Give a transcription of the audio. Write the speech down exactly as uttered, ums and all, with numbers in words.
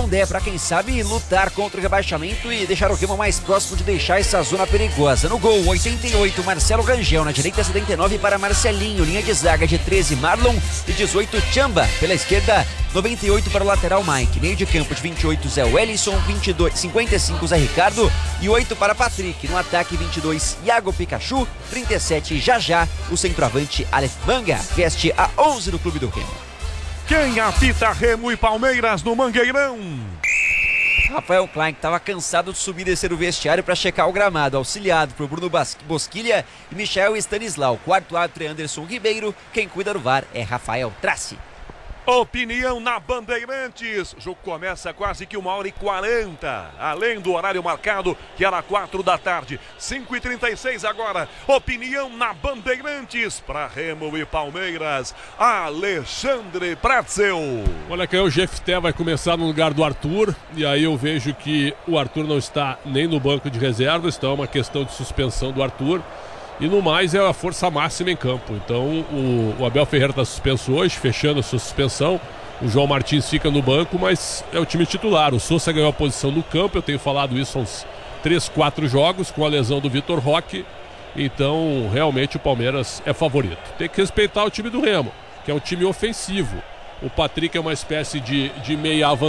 Condé, para quem sabe lutar contra o rebaixamento e deixar o Remo mais próximo de deixar essa zona perigosa. No gol, oitenta e oito, Marcelo Rangel, na direita setenta e nove para Marcelinho, linha de zaga de treze, Marlon e dezoito, Chamba, pela esquerda, noventa e oito para o lateral Mike, meio de campo de vinte e oito, Zé Wellison, vinte e dois, cinquenta e cinco, Zé Ricardo e oito para Patrick, no ataque vinte e dois, Iago Pikachu, trinta e sete, Jajá, o centroavante Aleph Manga, veste a onze do Clube do Remo. Quem apita Remo e Palmeiras no Mangueirão? Rafael Klein, que estava cansado de subir e descer o vestiário para checar o gramado, auxiliado por Bruno Bosquilha e Michel Stanislau. Quarto árbitro é Anderson Ribeiro, quem cuida do V A R é Rafael Traci. Opinião na Bandeirantes. O jogo começa quase que uma hora e quarenta, além do horário marcado, que era quatro da tarde. cinco e trinta e seis agora. Opinião na Bandeirantes. Para Remo e Palmeiras, Alexandre Pretzel. Olha que aí o Jefté vai começar no lugar do Arthur. E aí eu vejo que o Arthur não está nem no banco de reservas. Então é uma questão de suspensão do Arthur. E no mais é a força máxima em campo. Então o, o Abel Ferreira está suspenso hoje, fechando a sua suspensão. O João Martins fica no banco, mas é o time titular. O Sousa ganhou a posição no campo, eu tenho falado isso há uns três, quatro jogos, com a lesão do Vitor Roque. Então realmente o Palmeiras é favorito. Tem que respeitar o time do Remo, que é um time ofensivo. O Patrick é uma espécie de, de meia avançada.